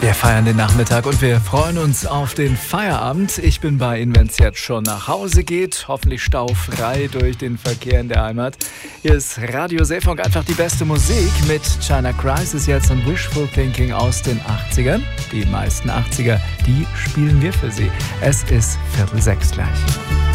Wir feiern den Nachmittag und wir freuen uns auf den Feierabend. Ich bin bei Ihnen, wenn es jetzt schon nach Hause geht. Hoffentlich staufrei durch den Verkehr in der Heimat. Hier ist Radio Seefunk, einfach die beste Musik mit China Crisis jetzt und Wishful Thinking aus den 80ern. Die meisten 80er, die spielen wir für Sie. Es ist 5:45 gleich.